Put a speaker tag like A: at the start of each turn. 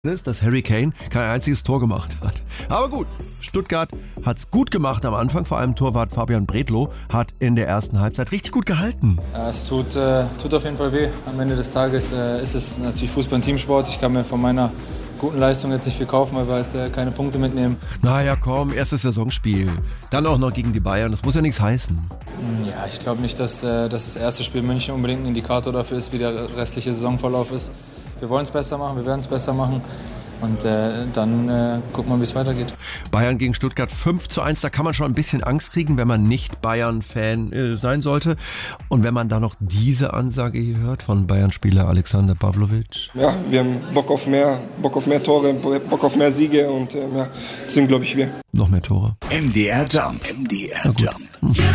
A: ist, dass Harry Kane kein einziges Tor gemacht hat. Aber gut, Stuttgart hat's gut gemacht am Anfang. Vor allem Torwart Fabian Bredlow hat in der ersten Halbzeit richtig gut gehalten.
B: Ja, es tut auf jeden Fall weh. Am Ende des Tages ist es natürlich Fußball ein Teamsport. Ich kann mir von meiner guten Leistung jetzt nicht viel kaufen, weil wir halt keine Punkte mitnehmen.
A: Naja, komm, erstes Saisonspiel. Dann auch noch gegen die Bayern. Das muss ja nichts heißen.
B: Ja, ich glaube nicht, dass das erste Spiel München unbedingt ein Indikator dafür ist, wie der restliche Saisonverlauf ist. Wir wollen es besser machen, wir werden es besser machen. Und dann gucken wir, wie es weitergeht.
A: Bayern gegen Stuttgart 5:1, da kann man schon ein bisschen Angst kriegen, wenn man nicht Bayern-Fan sein sollte. Und wenn man da noch diese Ansage hier hört von Bayern-Spieler Alexander Pavlovic.
C: Ja, wir haben Bock auf mehr Tore, Bock auf mehr Siege und das sind, glaube ich, wir.
A: Noch mehr Tore.
D: MDR Jump.